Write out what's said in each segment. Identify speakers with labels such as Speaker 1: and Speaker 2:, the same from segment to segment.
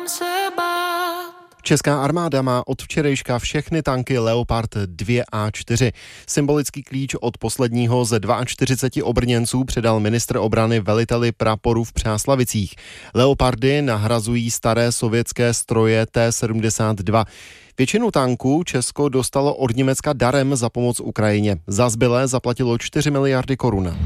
Speaker 1: se bát.
Speaker 2: Česká armáda má od včerejška všechny tanky Leopard 2 a 4. Symbolický klíč od posledního ze 42 obrněnců předal ministr obrany veliteli praporu v Přáslavicích. Leopardy nahrazují staré sovětské stroje T-72. Většinu tanků Česko dostalo od Německa darem za pomoc Ukrajině. Za zbylé zaplatilo 4 miliardy korun.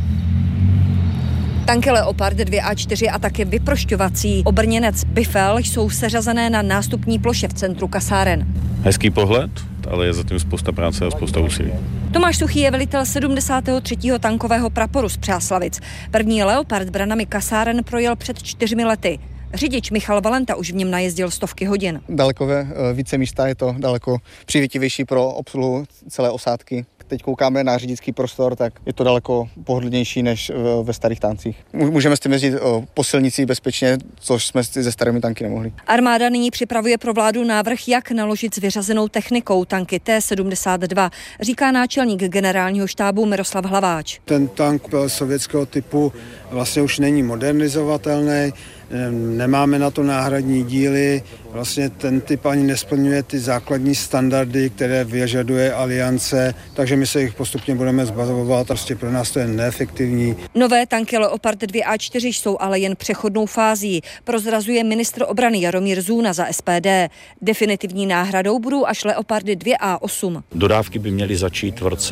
Speaker 3: Tanky Leopard 2 a 4 a také vyprošťovací obrněnec Bifel jsou seřazené na nástupní ploše v centru kasáren.
Speaker 4: Hezký pohled, ale je zatím spousta práce a spousta úsilí.
Speaker 3: Tomáš Suchý je velitel 73. tankového praporu z Přáslavic. První Leopard branami kasáren projel před 4 lety. Řidič Michal Valenta už v něm najezdil stovky hodin.
Speaker 5: Daleko více místa, je to daleko přívětivější pro obsluhu celé osádky. Teď koukáme na řidičský prostor, tak je to daleko pohodlnější než ve starých tancích. Můžeme s tím jezdit po silnici bezpečně, což jsme se starými tanky nemohli.
Speaker 3: Armáda nyní připravuje pro vládu návrh, jak naložit s vyřazenou technikou tanky T-72, říká náčelník generálního štábu Miroslav Hlaváč.
Speaker 6: Ten tank sovětského typu vlastně už není modernizovatelný, nemáme na to náhradní díly, vlastně ten typ ani nesplňuje ty základní standardy, které vyžaduje aliance, takže my se jich postupně budeme zbavovat, prostě pro nás to je neefektivní.
Speaker 3: Nové tanky Leopard 2 a 4 jsou ale jen přechodnou fází, prozrazuje ministr obrany Jaromír Zůna za SPD. Definitivní náhradou budou až Leopardy 2 a 8.
Speaker 7: Dodávky by měly začít v roce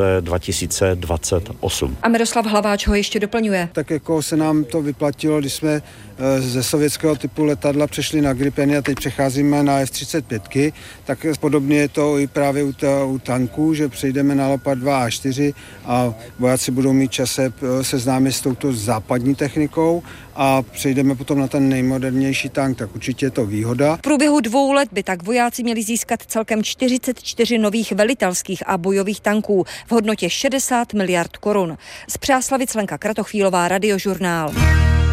Speaker 7: 2028.
Speaker 3: A Miroslav Hlaváč ho ještě doplňuje.
Speaker 6: Tak jako se nám to vyplatilo, když jsme ze sovětského typu letadla přešli na Gripeny a teď přecházíme na F-35, tak podobně je to i právě u tanků, že přejdeme na Leopard 2 a 4 a vojáci budou mít čas seznámit s touto západní technikou a přejdeme potom na ten nejmodernější tank, tak určitě je to výhoda.
Speaker 3: V průběhu 2 let by tak vojáci měli získat celkem 44 nových velitelských a bojových tanků v hodnotě 60 miliard korun. Z Přáslavic Lenka Kratochvílová, Radiožurnál.